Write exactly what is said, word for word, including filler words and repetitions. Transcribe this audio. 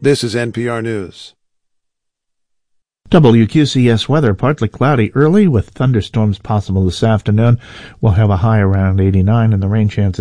This is N P R News. W Q C S weather, partly cloudy early with thunderstorms possible this afternoon. We'll have a high around eighty-nine and the rain chances